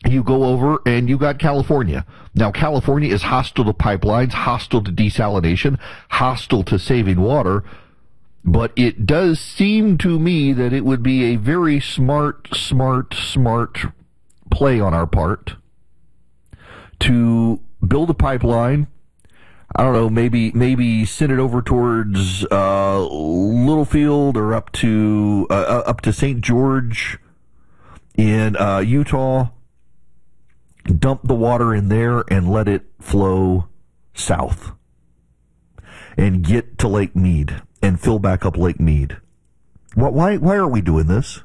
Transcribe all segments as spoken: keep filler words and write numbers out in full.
you go over and you got California. Now, California is hostile to pipelines, hostile to desalination, hostile to saving water, but it does seem to me that it would be a very smart, smart, smart play on our part to build a pipeline. I don't know, maybe maybe send it over towards uh, Littlefield or up to uh, up to Saint George in uh, Utah. Dump the water in there and let it flow south and get to Lake Mead and fill back up Lake Mead. Why, why are we doing this?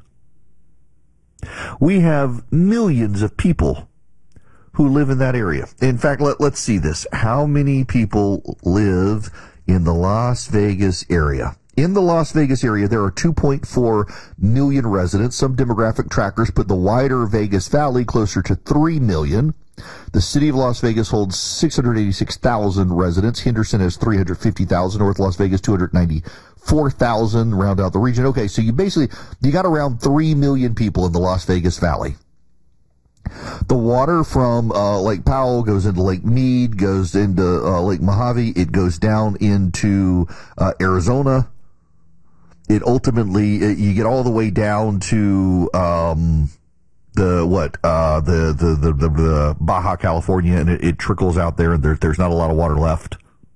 We have millions of people who live in that area. In fact, let, let's see this. How many people live in the Las Vegas area? In the Las Vegas area, there are two point four million residents. Some demographic trackers put the wider Vegas Valley closer to three million. The city of Las Vegas holds six hundred eighty-six thousand residents. Henderson has three hundred fifty thousand. North Las Vegas, two hundred ninety-four thousand. Round out the region. Okay, so you basically, you got around three million people in the Las Vegas Valley. The water from uh, Lake Powell goes into Lake Mead, goes into uh, Lake Mojave. It goes down into uh, Arizona. It ultimately, it, you get all the way down to um, the what uh, the, the the the the Baja California, and it, it trickles out there, and there, there's not a lot of water left.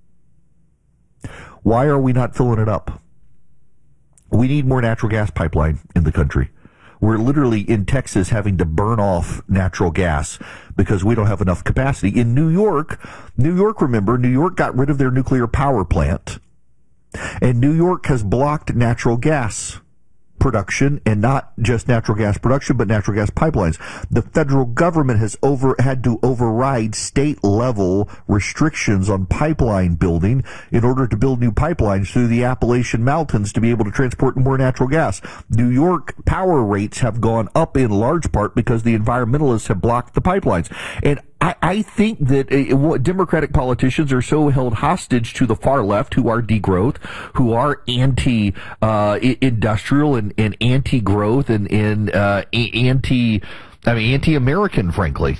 Why are we not filling it up? We need more natural gas pipeline in the country. We're literally in Texas having to burn off natural gas because we don't have enough capacity. In New York, New York, remember, New York got rid of their nuclear power plant, and New York has blocked natural gas production, and not just natural gas production, but natural gas pipelines. The federal government has over had to override state level restrictions on pipeline building in order to build new pipelines through the Appalachian Mountains to be able to transport more natural gas. New York power rates have gone up in large part because the environmentalists have blocked the pipelines. And I, I think that uh, Democratic politicians are so held hostage to the far left, who are degrowth, who are anti-industrial uh, and, and anti-growth and, and uh, anti, I mean, anti-American, frankly.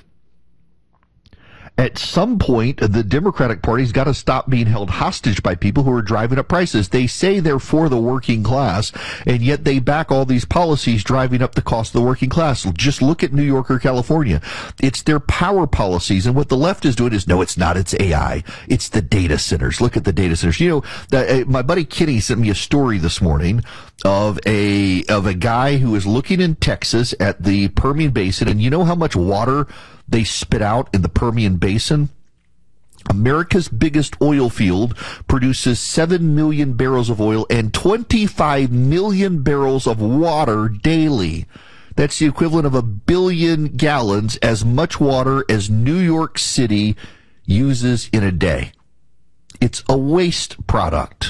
At some point, the Democratic Party's got to stop being held hostage by people who are driving up prices. They say they're for the working class, and yet they back all these policies driving up the cost of the working class. Just look at New York or California. It's their power policies, and what the left is doing is, no, it's not. It's A I. It's the data centers. Look at the data centers. You know, the, uh, my buddy Kenny sent me a story this morning of a of a guy who is looking in Texas at the Permian Basin, and you know how much water they spit out in the Permian Basin? America's biggest oil field produces seven million barrels of oil and twenty-five million barrels of water daily. That's the equivalent of a billion gallons, as much water as New York City uses in a day. It's a waste product.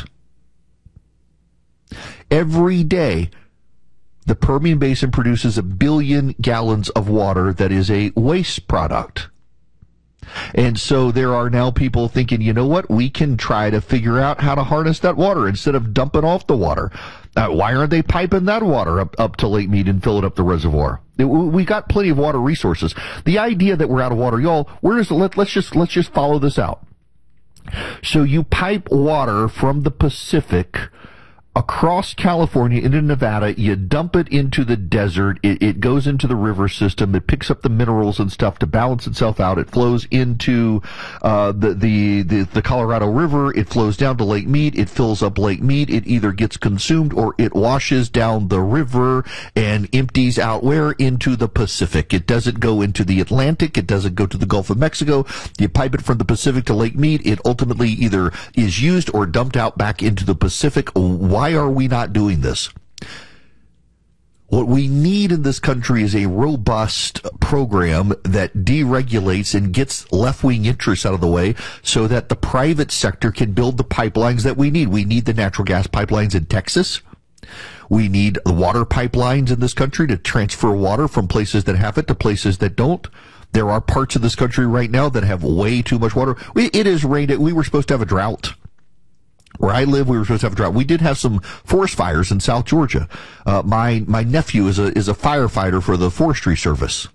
Every day, the Permian Basin produces a billion gallons of water that is a waste product. And so there are now people thinking, you know what, we can try to figure out how to harness that water instead of dumping off the water. Uh, why aren't they piping that water up, up to Lake Mead and filling up the reservoir? We got plenty of water resources. The idea that we're out of water, y'all, where is it? Let, let's just, let's just follow this out. So you pipe water from the Pacific across California into Nevada, you dump it into the desert, it, it goes into the river system, it picks up the minerals and stuff to balance itself out, it flows into uh, the, the, the, the Colorado River, it flows down to Lake Mead, it fills up Lake Mead, it either gets consumed or it washes down the river and empties out where? Into the Pacific. It doesn't go into the Atlantic, it doesn't go to the Gulf of Mexico, you pipe it from the Pacific to Lake Mead, it ultimately either is used or dumped out back into the Pacific. Why Why are we not doing this? What we need in this country is a robust program that deregulates and gets left-wing interests out of the way so that the private sector can build the pipelines that we need. We need the natural gas pipelines in Texas. We need the water pipelines in this country to transfer water from places that have it to places that don't. There are parts of this country right now that have way too much water. It is rained. We were supposed to have a drought. Where I live, we were supposed to have a drought. We did have some forest fires in South Georgia. Uh, my my nephew is a is a firefighter for the Forestry Service.